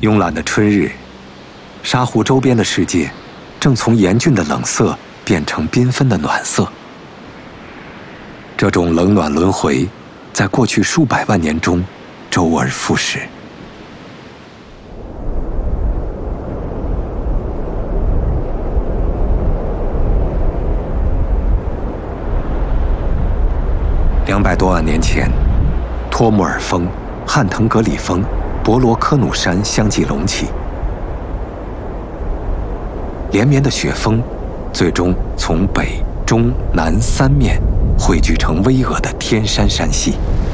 慵懒的春日，沙湖周边的世界正从严峻的冷色变成缤纷的暖色。这种冷暖轮回在过去数百万年中周而复始。200多万年前，托木尔峰、汉腾格里峰、博罗科努山相继隆起，连绵的雪峰最终从北、中、南三面汇聚成巍峨的天山山系。